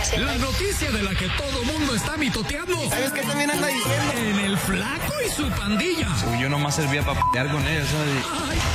La noticia de la que todo mundo está mitoteando. ¿Sabes qué también anda diciendo? En el Flaco y su pandilla. Yo nomás servía para pelear con ellos, ¿sabes? Ay.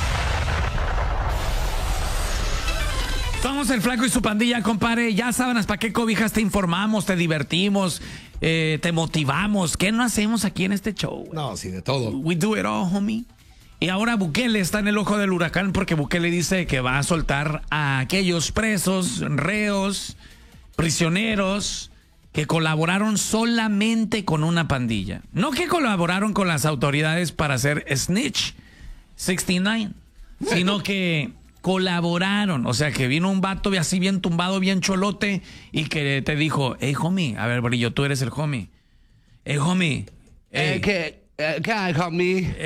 Somos el Flaco y su pandilla, compadre. Ya saben para qué cobijas te informamos, te divertimos, te motivamos. ¿Qué no hacemos aquí en este show? No, sí, de todo. We do it all, homie. Y ahora Bukele está en el ojo del huracán porque Bukele dice que va a soltar a aquellos presos, reos, prisioneros que colaboraron solamente con una pandilla. No que colaboraron con las autoridades para hacer Snitch 69, sino que colaboraron. O sea, que vino un vato así bien tumbado, bien cholote, y que te dijo, hey, homie, a ver, Brillo, tú eres el homie. Hey, homie. Hey. ¿Qué hay, homie?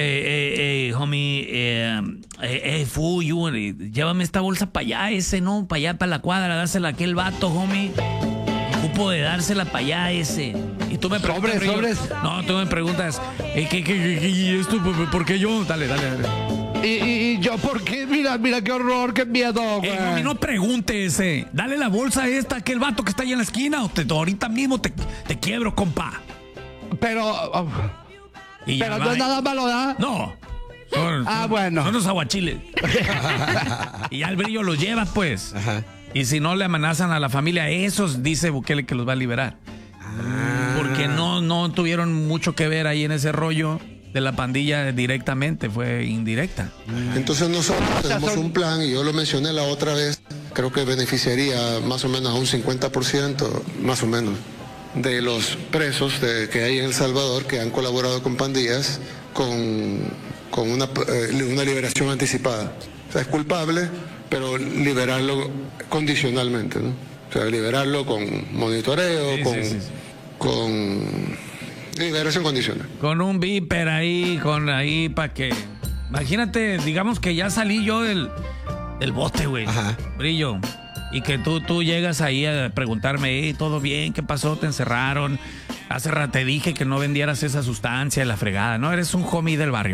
Homie, llévame esta bolsa para allá, ¿no? Para allá, para la cuadra, dásela a aquel vato, homie. Ocupo de dársela para allá, ese. Y tú me preguntas... Sobres. No, tú me preguntas, ¿qué esto? ¿Por qué yo? Dale. ¿Y yo por qué? Mira, qué horror, qué miedo, güey. Homie, no preguntes, dale la bolsa esta a aquel vato que está ahí en la esquina, o ahorita mismo te quiebro, compa. Pero Ya no es nada malo, ¿verdad? No. Bueno. Son los aguachiles. Y ya el Brillo los lleva, pues. Ajá. Y si no le amenazan a la familia, esos dice Bukele que los va a liberar. Porque no tuvieron mucho que ver ahí en ese rollo de la pandilla directamente, fue indirecta. Entonces nosotros tenemos un plan, y yo lo mencioné la otra vez, creo que beneficiaría más o menos a un 50%, más o menos, de los presos que hay en El Salvador que han colaborado con pandillas con una liberación anticipada. O sea, es culpable, pero liberarlo condicionalmente, ¿no? O sea, liberarlo con monitoreo, con liberación condicional. Con un viper ahí, para que... Imagínate, digamos que ya salí yo del bote, güey. Ajá. Brillo. Y que tú llegas ahí a preguntarme, ¿todo bien? ¿Qué pasó? ¿Te encerraron? Hace rato te dije que no vendieras esa sustancia, la fregada, ¿no? Eres un homie del barrio.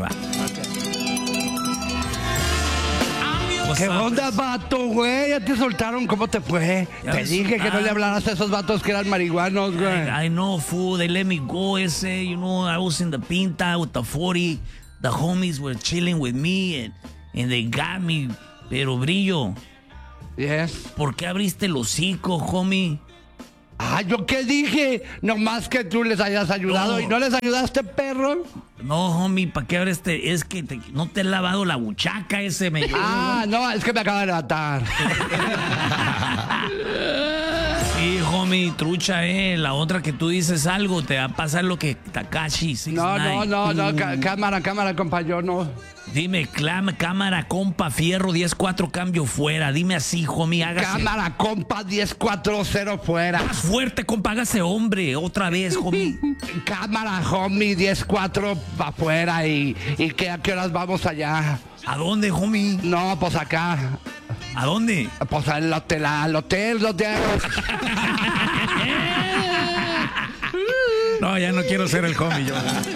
¿Qué onda, vato, güey? Ya te soltaron, ¿cómo te fue? Te dije que no le hablaras a esos vatos que eran marihuanos, güey. I know, fool. They let me go, ese. You know, I was in the Pinta with the 40. The homies were chilling with me and they got me. Pero, Brillo, Yes. ¿por qué abriste el hocico, homie? ¿Yo qué dije? Nomás que tú les hayas ayudado. No. ¿Y no les ayudaste, perro? No, homie, ¿para qué abres Es que no te he lavado la buchaca ese, me No, es que me acaba de levantar. Sí, homie, trucha, la otra que tú dices algo, te va a pasar lo que Takashi 69. No, cámara, compa, yo no. Dime, cámara, compa, fierro, 10-4, cambio fuera. Dime así, homie, hágase. Cámara, compa, 10-4-0 fuera. Más fuerte, compa, hágase hombre, otra vez, homie. Cámara, homie, 10-4 para afuera. ¿Y a qué horas vamos allá? ¿A dónde, homie? No, pues acá. ¿A dónde? Pues al hotel. No, ya no quiero ser el homie, yo.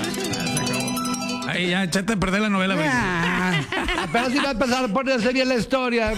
Ahí ya, échate a perder la novela. Pero si va a empezar a ponerse bien la historia.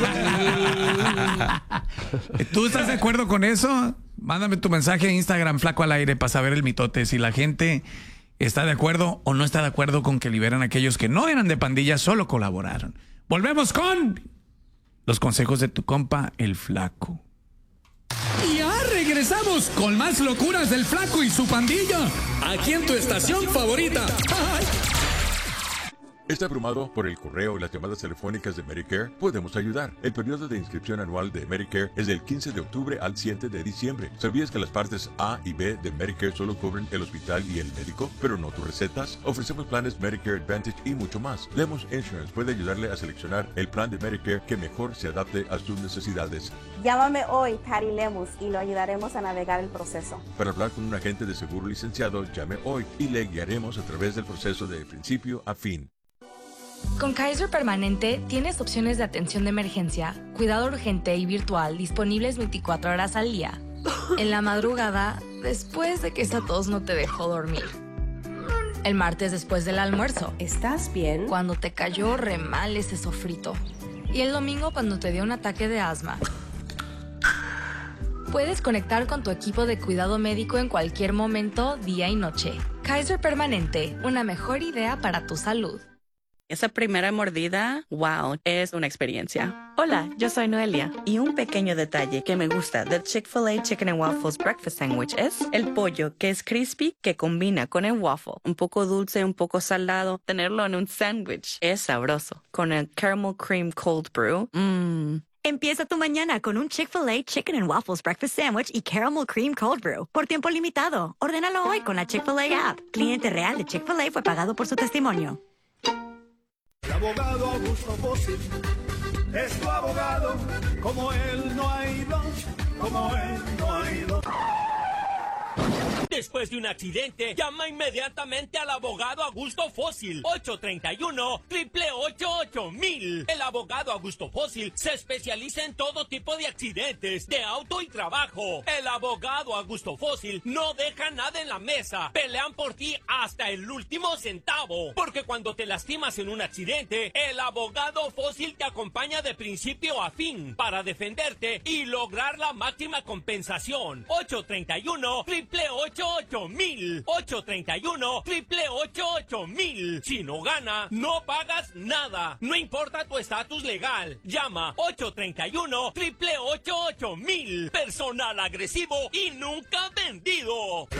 ¿Tú estás de acuerdo con eso? Mándame tu mensaje en Instagram, Flaco al Aire, para saber el mitote. Si la gente está de acuerdo o no está de acuerdo con que liberan a aquellos que no eran de pandilla, solo colaboraron. Volvemos con los consejos de tu compa, el Flaco. Ya regresamos con más locuras del Flaco y su pandilla. Aquí en tu estación favorita. ¡Ay! ¿Está abrumado por el correo y las llamadas telefónicas de Medicare? Podemos ayudar. El periodo de inscripción anual de Medicare es del 15 de octubre al 7 de diciembre. ¿Sabías que las partes A y B de Medicare solo cubren el hospital y el médico, pero no tus recetas? Ofrecemos planes Medicare Advantage y mucho más. Lemus Insurance puede ayudarle a seleccionar el plan de Medicare que mejor se adapte a sus necesidades. Llámame hoy, Tari Lemus, y lo ayudaremos a navegar el proceso. Para hablar con un agente de seguro licenciado, llame hoy y le guiaremos a través del proceso de principio a fin. Con Kaiser Permanente tienes opciones de atención de emergencia, cuidado urgente y virtual disponibles 24 horas al día. En la madrugada, después de que esa tos no te dejó dormir. El martes después del almuerzo. ¿Estás bien? Cuando te cayó re mal ese sofrito. Y el domingo cuando te dio un ataque de asma. Puedes conectar con tu equipo de cuidado médico en cualquier momento, día y noche. Kaiser Permanente, una mejor idea para tu salud. Esa primera mordida, wow, es una experiencia. Hola, yo soy Noelia. Y un pequeño detalle que me gusta del Chick-fil-A Chicken and Waffles Breakfast Sandwich es el pollo, que es crispy, que combina con el waffle. Un poco dulce, un poco salado. Tenerlo en un sándwich es sabroso. Con el Caramel Cream Cold Brew, Empieza tu mañana con un Chick-fil-A Chicken and Waffles Breakfast Sandwich y Caramel Cream Cold Brew. Por tiempo limitado. Ordénalo hoy con la Chick-fil-A app. Cliente real de Chick-fil-A fue pagado por su testimonio. El abogado Augusto Fósil es tu abogado. Como él no hay dos. Como él no hay dos. Después de un accidente, llama inmediatamente al abogado Augusto Fósil. 831-888-1000. El abogado Augusto Fósil se especializa en todo tipo de accidentes, de auto y trabajo. El abogado Augusto Fósil no deja nada en la mesa. Pelean por ti hasta el último centavo. Porque cuando te lastimas en un accidente, el abogado Fósil te acompaña de principio a fin para defenderte y lograr la máxima compensación. 831-888-1000. 831-888-1000. Si no gana, no pagas nada. No importa tu estatus legal. Llama 831-888-1000. Personal agresivo y nunca vendido.